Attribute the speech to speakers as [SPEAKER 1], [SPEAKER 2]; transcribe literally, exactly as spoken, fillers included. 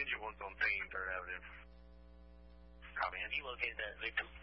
[SPEAKER 1] Engine one's on Third Avenue.
[SPEAKER 2] Copy. And he located that victim?